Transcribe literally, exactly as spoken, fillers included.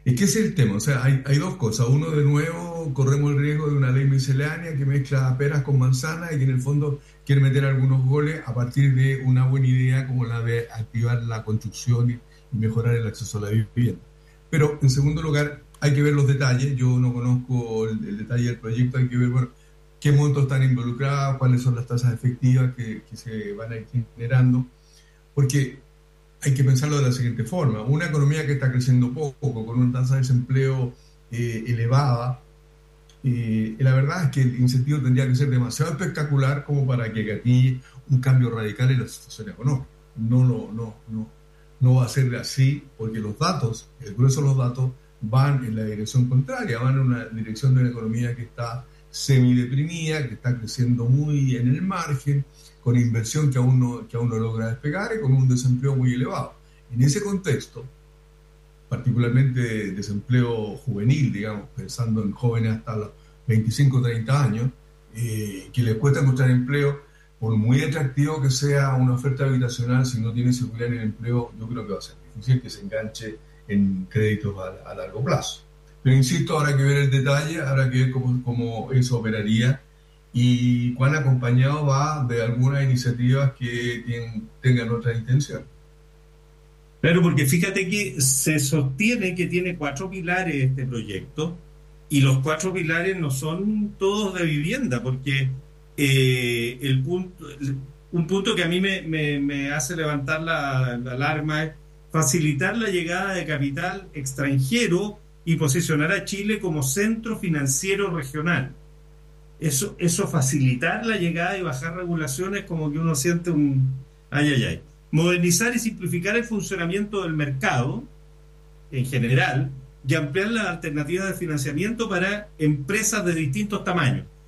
Es que ese es el tema, o sea, hay, hay dos cosas. Uno, de nuevo, corremos el riesgo de una ley miscelánea que mezcla peras con manzanas y que en el fondo quiere meter algunos goles a partir de una buena idea como la de activar la construcción y, y mejorar el acceso a la vivienda. Pero, en segundo lugar, hay que ver los detalles. Yo no conozco el, el detalle del proyecto, hay que ver, bueno, qué montos están involucrados, cuáles son las tasas efectivas que, que se van a ir generando, porque hay que pensarlo de la siguiente forma. Una economía que está creciendo poco, con una tasa de desempleo eh, elevada, eh, la verdad es que el incentivo tendría que ser demasiado espectacular como para que gatille un cambio radical en la situación económica. No, no, no, no, no va a ser así porque los datos, el grueso de los datos, van en la dirección contraria, van en una dirección de una economía que está semideprimida, que está creciendo muy en el margen, con inversión que aún no, que aún no logra despegar y con un desempleo muy elevado. En ese contexto, particularmente desempleo juvenil, digamos, pensando en jóvenes hasta los veinticinco o treinta años, eh, que les cuesta encontrar empleo, por muy atractivo que sea una oferta habitacional, si no tiene seguridad en el empleo, yo creo que va a ser difícil que se enganche en créditos a, a largo plazo. Pero insisto, habrá que ver el detalle, habrá que ver cómo, cómo eso operaría y cuán acompañado va de algunas iniciativas que tienen, tengan otras intenciones. Claro, porque fíjate que se sostiene que tiene cuatro pilares este proyecto y los cuatro pilares no son todos de vivienda, porque eh, el punto, un punto que a mí me, me- me hace levantar la, la alarma es facilitar la llegada de capital extranjero y posicionar a Chile como centro financiero regional. Eso, eso facilitar la llegada y bajar regulaciones como que uno siente un... Ay, ay, ay. Modernizar y simplificar el funcionamiento del mercado en general y ampliar las alternativas de financiamiento para empresas de distintos tamaños.